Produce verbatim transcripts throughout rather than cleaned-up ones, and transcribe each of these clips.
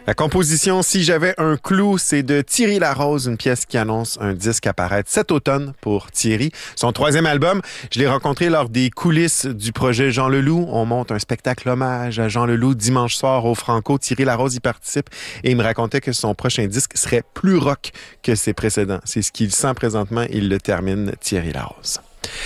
La composition « Si j'avais un clou », c'est de Thierry Larose, une pièce qui annonce un disque à paraître cet automne pour Thierry. Son troisième album, je l'ai rencontré lors des coulisses du projet Jean Leloup. On monte un spectacle hommage à Jean Leloup dimanche soir au Franco. Thierry Larose y participe et il me racontait que son prochain disque serait plus rock que ses précédents. C'est ce qu'il sent présentement. Il le termine, Thierry Larose.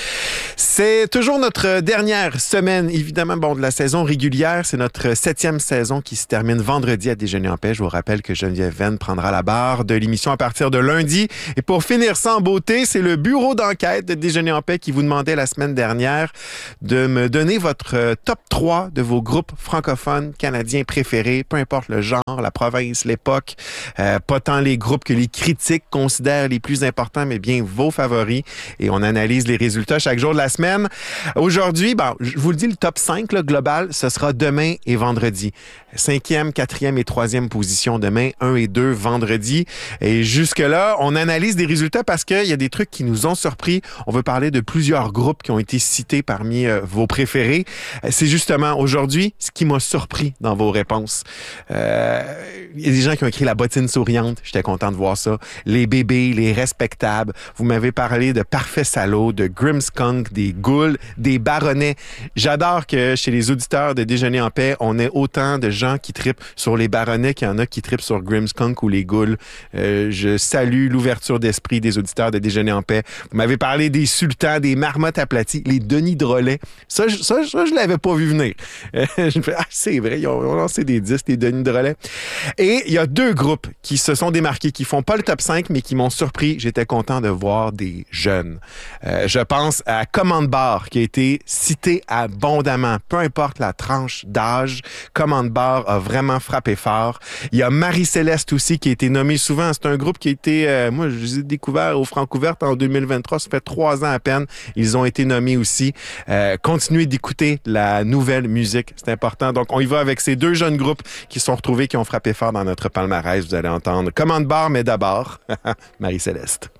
C'est toujours notre dernière semaine, évidemment, bon, de la saison régulière. C'est notre septième saison qui se termine vendredi à Déjeuner en paix. Je vous rappelle que Geneviève Venn prendra la barre de l'émission à partir de lundi. Et pour finir ça en beauté, c'est le bureau d'enquête de Déjeuner en paix qui vous demandait la semaine dernière de me donner votre top trois de vos groupes francophones canadiens préférés, peu importe le genre, la province, l'époque, euh, pas tant les groupes que les critiques considèrent les plus importants, mais bien vos favoris. Et on analyse les résultats chaque jour de la semaine. Aujourd'hui, bon, je vous le dis, le top cinq là, global, ce sera demain et vendredi. Cinquième, quatrième et troisième position demain, un et deux vendredi. Et jusque-là, on analyse des résultats parce qu'il y a des trucs qui nous ont surpris. On veut parler de plusieurs groupes qui ont été cités parmi euh, vos préférés. C'est justement aujourd'hui ce qui m'a surpris dans vos réponses. Euh, il y a des gens qui ont écrit La bottine souriante. J'étais content de voir ça. Les bébés, les respectables. Vous m'avez parlé de Parfait Salaud, de Grimmskunk, des Ghouls, des Baronnets. J'adore que chez les auditeurs de Déjeuner en paix, on ait autant de gens qui trippent sur les Baronnets qu'il y en a qui trippent sur Grimmskunk ou les Ghouls. Euh, je salue l'ouverture d'esprit des auditeurs de Déjeuner en paix. Vous m'avez parlé des Sultans, des Marmottes aplaties, les Denis Drolet. Ça, je, ça, ça, je l'avais pas vu venir. Euh, je me fais, ah, c'est vrai, ils ont, ils ont lancé des disques, les Denis Drolet. Et il y a deux groupes qui se sont démarqués, qui font pas le top cinq, mais qui m'ont surpris. J'étais content de voir des jeunes. Euh, je pense à Commande Bar, qui a été cité abondamment. Peu importe la tranche d'âge, Commande Bar a vraiment frappé fort. Il y a Marie-Céleste aussi, qui a été nommée souvent. C'est un groupe qui a été, euh, moi, je les ai découverts au Francouverte en deux mille vingt-trois. Ça fait trois ans à peine. Ils ont été nommés aussi. Euh, continuez d'écouter la nouvelle musique. C'est important. Donc, on y va avec ces deux jeunes groupes qui se sont retrouvés, qui ont frappé fort dans notre palmarès. Vous allez entendre Commande Bar, mais d'abord, Marie-Céleste.